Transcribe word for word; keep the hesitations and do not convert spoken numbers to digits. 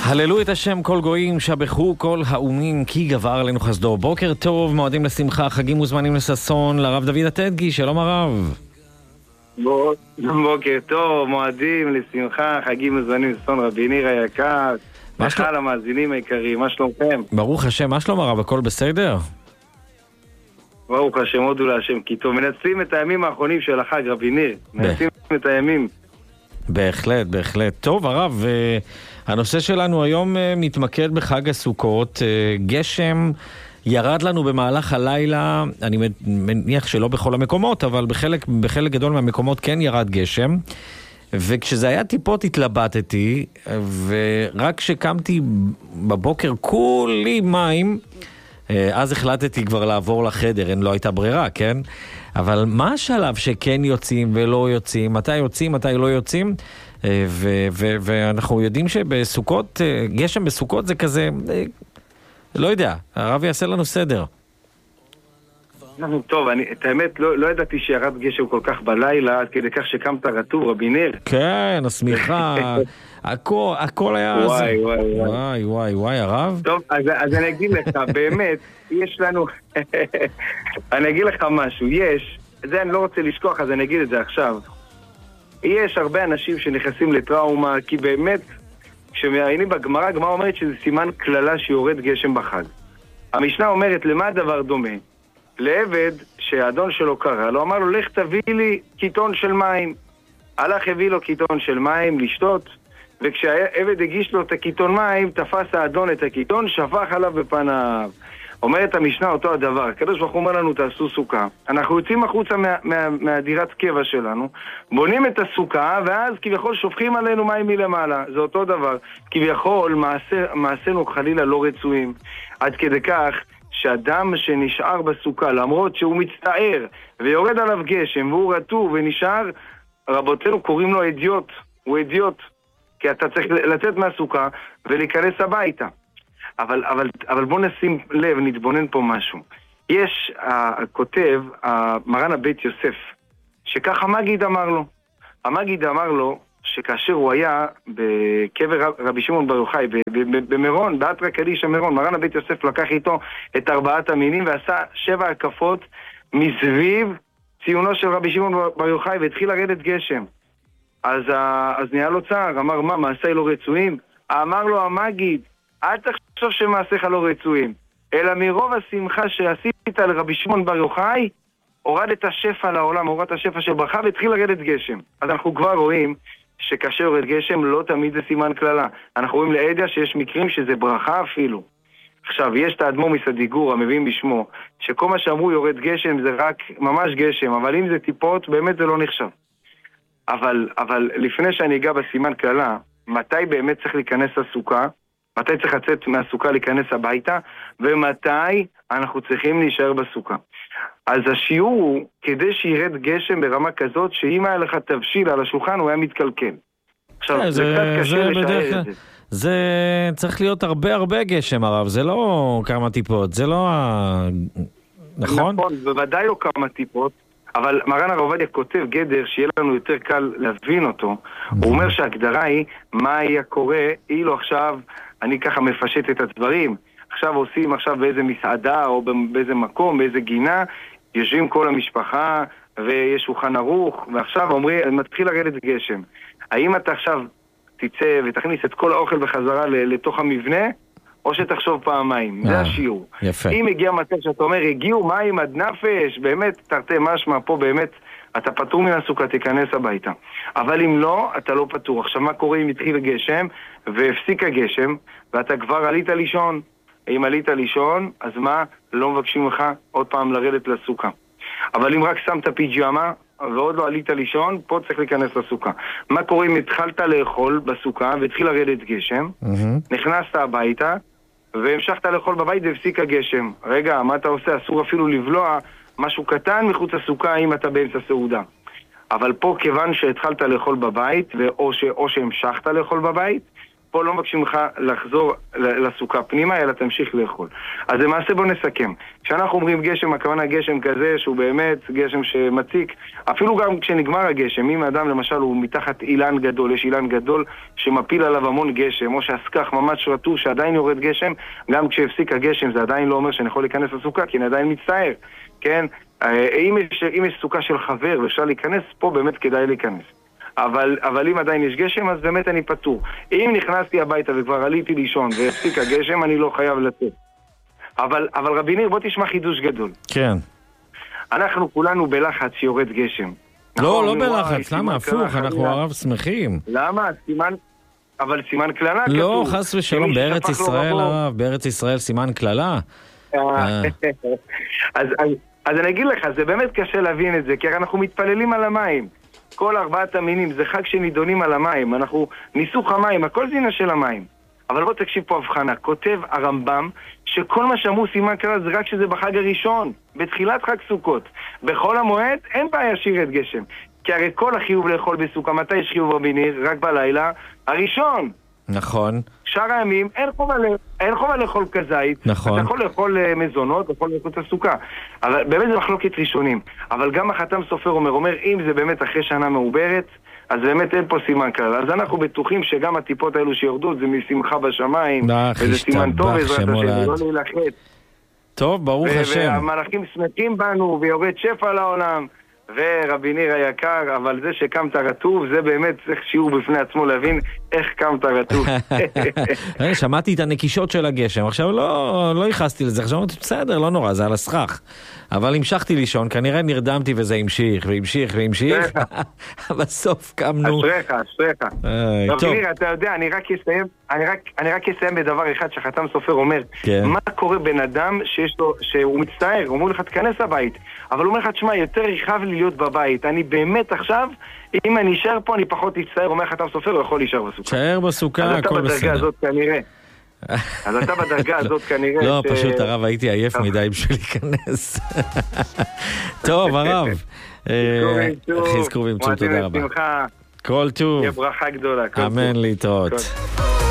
הללו את השם כל גויים, שבחו כל האומים, כי גבר עלינו חסדו. בוקר טוב, מועדים לשמחה, חגים מוזמנים לששון, לרב דוד הטדגי, שלום הרב. בוקר טוב, מועדים לשמחה, חגים מוזמנים לששון, רבי ניר היקר, בכלל המאזינים היקרים, מה שלומכם? ברוך השם, מה שלום הרב, הכל בסדר? ברוך השם, הודו להשם, כי טוב, מנצלים את הימים האחרונים של החג, רבי ניר, מנצלים את הימים. בהחלט, בהחלט. טוב הרב, הנושא שלנו היום מתמקד בחג הסוכות. גשם ירד לנו במהלך הלילה, אני מניח שלא בכל המקומות, אבל בחלק, בחלק גדול מהמקומות כן ירד גשם, וכשזה היה טיפות התלבטתי, ורק כשקמתי בבוקר כולי מים, אז החלטתי כבר לעבור לחדר, אין לא הייתה ברירה, כן? אבל מה השלב שכן יוצאים ולא יוצאים? מתי יוצאים, מתי לא יוצאים? ו- ו- ואנחנו יודעים שבסוכות, גשם בסוכות זה כזה, לא יודע, הרב יעשה לנו סדר. טוב, אני, את האמת, לא, לא ידעתי שירד גשם כל כך בלילה, עד כדי כך שקמת רטוב, רבי ניר. כן, הסמיכה, הכל, הכל היה... וואי, וואי, וואי. וואי, וואי, וואי, הרב. טוב, אז, אז אני אגיד לך, באמת, יש לנו... אני אגיד לך משהו, יש, זה אני לא רוצה לשכוח, אז אני אגיד את זה עכשיו. יש הרבה אנשים שנכנסים לטראומה, כי באמת, כשמעיינים בגמרא, הגמרא אומרת שזה סימן כללה שיורד גשם בחג. המשנה אומרת, למה הדבר דומה? לעבד שהאדון שלו קרא לו, אמר לו, לך תביא לי קיטון של מים. הלך הביא לו קיטון של מים לשתות, וכשהעבד הגיש לו את הקיטון מים, תפס האדון את הקיטון, שפך עליו בפניו. אומרת המשנה אותו הדבר, הקדוש ברוך הוא אומר לנו, תעשו סוכה. אנחנו יוצאים החוצה מה, מה, מהדירת קבע שלנו, בונים את הסוכה, ואז כביכול שופכים עלינו מים מלמעלה. זה אותו דבר. כביכול מעשה, מעשינו חלילה לא רצויים. עד כדי כך שאדם שנשאר בסוכה, למרות שהוא מצטער, ויורד עליו גשם, והוא רטוב ונשאר, רבותינו קוראים לו אדיוט. הוא אדיוט. כי אתה צריך לצאת מהסוכה ולהיכנס הביתה. אבל, אבל, אבל בוא נשים לב, נתבונן פה משהו. יש, הכותב, מרן הבית יוסף, שכך המגיד אמר לו. המגיד אמר לו שכאשר הוא היה בקבר רבי שמעון בר יוחאי, במירון, באתרא קדישא מירון, מרן הבית יוסף לקח איתו את ארבעת המינים ועשה שבע הקפות מסביב ציונו של רבי שמעון בר יוחאי, והתחיל לרדת גשם. אז, אז נהיה לו צער, אמר, מה, מעשיי לא רצויים? אמר לו המגיד, אל תחשוב שמעשיך לא רצויים, אלא מרוב השמחה שעשית לרבי שמעון בר יוחאי, הורדת השפע לעולם, הורדת השפע של ברכה, והתחיל לרדת גשם. אז אנחנו כבר רואים שכאשר יורד גשם לא תמיד זה סימן כללה. אנחנו רואים לעדיה שיש מקרים שזה ברכה אפילו. עכשיו, יש את האדמו"ר מסדיגור, המביאים בשמו, שכל מה שאמרו יורד גשם זה רק ממש גשם, אבל אם זה טיפות, באמת זה לא נחשב. אבל, אבל לפני שאני אגע בסימן כללה, מתי באמת צריך להיכנס לסוכה? מתי צריך לצאת מהסוכה להיכנס הביתה? ומתי אנחנו צריכים להישאר בסוכה? אז השיעור הוא, כדי שירד גשם ברמה כזאת, שאם היה לך תבשיל על השולחן, הוא היה מתקלקל. עכשיו, זה קצת קשה לשער את זה. זה צריך להיות הרבה הרבה גשם הרב, זה לא כמה טיפות, זה לא ה... נכון? נכון, בוודאי לא כמה טיפות, אבל מרן הרב עובדיה כותב גדר שיהיה לנו יותר קל להבין אותו. הוא אומר שההגדרה היא, מה היה קורה אילו עכשיו, אני ככה מפשט את הדברים, עכשיו עושים עכשיו באיזה מסעדה או באיזה מקום, באיזה גינה, יושבים כל המשפחה ויש שולחן ערוך, ועכשיו אומרים, מתחיל לרדת גשם. האם אתה עכשיו תצא ותכניס את כל האוכל בחזרה לתוך המבנה, או שתחשוב פעמיים? זה השיעור. יפה. אם הגיע מצב שאתה אומר, הגיעו מים עד נפש, באמת, תרתי משמע פה, באמת, אתה פטור מן הסוכה, תיכנס הביתה. אבל אם לא, אתה לא פטור. עכשיו, מה קורה אם התחיל גשם, והפסיק הגשם, ואתה כבר עלית לישון? אם עלית לישון, אז מה? לא מבקשים לך עוד פעם לרדת לסוכה. אבל אם רק שמת פיג'מה, ועוד לא עלית לישון, פה צריך להיכנס לסוכה. מה קורה אם התחלת לאכול בסוכה, והתחיל לרדת גשם, mm-hmm. נכנסת הביתה, והמשכת לאכול בבית והפסיק הגשם. רגע, מה אתה עושה? אסור אפילו לבלוע משהו קטן מחוץ לסוכה אם אתה באמצע סעודה. אבל פה כיוון שהתחלת לאכול בבית, או, ש, או שהמשכת לאכול בבית, פה לא מבקשים לך לחזור לסוכה פנימה, אלא תמשיך לאכול. אז למעשה בוא נסכם. כשאנחנו אומרים גשם, הכוונה גשם כזה שהוא באמת גשם שמציק, אפילו גם כשנגמר הגשם, אם האדם למשל הוא מתחת אילן גדול, יש אילן גדול שמפיל עליו המון גשם, או שהסכך ממש רטוב שעדיין יורד גשם, גם כשהפסיק הגשם זה עדיין לא אומר שאני יכול להיכנס לסוכה, כי אני עדיין מצטער, כן? אם יש, אם יש סוכה של חבר ואפשר להיכנס, פה באמת כדאי להיכנס. אבל, אבל אם עדיין יש גשם, אז באמת אני פטור. אם נכנסתי הביתה וכבר עליתי לישון והפסיק הגשם, אני לא חייב לצאת. אבל, אבל רבי ניר, בוא תשמע חידוש גדול. כן. אנחנו כולנו בלחץ שיורד גשם. לא, לא בלחץ, למה? הפוך, אנחנו הרב שמחים. למה? סימן... אבל סימן קללה כתוב. לא, חס ושלום, בארץ ישראל הרב, בארץ ישראל סימן קללה. אז אני אגיד לך, זה באמת קשה להבין את זה, כי אנחנו מתפללים על המים. כל ארבעת המינים, זה חג שנידונים על המים, אנחנו ניסוך המים, הכל זה עניין של המים. אבל בוא תקשיב פה הבחנה, כותב הרמב"ם שכל מה שאמרו סימן קללה זה רק שזה בחג הראשון, בתחילת חג סוכות. בכל המועד אין בעיה שירד גשם, כי הרי כל החיוב לאכול בסוכה, מתי יש חיוב רבי ניר? רק בלילה הראשון. נכון. שאר הימים אין חובה, אין חובה לאכול כזית. נכון. אתה יכול לאכול מזונות, יכול לאכול את הסוכה. אבל באמת זה מחלוקת ראשונים. אבל גם החתם סופר אומר, אומר, אם זה באמת אחרי שנה מעוברת, אז באמת אין פה סימן כלל. אז אנחנו בטוחים שגם הטיפות האלו שיורדות זה משמחה בשמיים. וזה סימן טוב, בעזרת השם, לא להילחץ. טוב, ברוך השם. והמלאכים שמחים בנו, ויורד שפע לעולם. ורבי ניר היקר, אבל זה שקמת רטוב, זה באמת צריך שיעור בפני עצמו להבין איך קמת רטוב. שמעתי את הנקישות של הגשם, עכשיו לא, לא ייחסתי לזה, עכשיו אמרתי, בסדר, לא נורא, זה על הסכך. אבל המשכתי לישון, כנראה נרדמתי וזה המשיך, והמשיך, והמשיך. בסוף קמנו. אשריך, אשריך. רבי ניר, אתה יודע, אני רק אסיים, אני רק, אני רק אסיים בדבר אחד שחתם סופר אומר, מה קורה בן אדם שיש לו, שהוא מצטער, הוא אומר לך, תכנס הבית, אבל הוא אומר לך, תשמע, יותר ריחב לי להיות בבית, אני באמת עכשיו, אם אני אשאר פה, אני פחות אצטער, אומר חתם סופר, הוא יכול להישאר בסוכה. תשאר בסוכה, הכל בסדר. אז אתה בדרגה הזאת כנראה. אז אתה בדרגה הזאת כנראה... לא, פשוט הרב, הייתי עייף מדי בשביל להיכנס. טוב, הרב. חזקו ואמצו, תודה רבה. כל טוב. יהיה ברכה גדולה. אמן להתראות.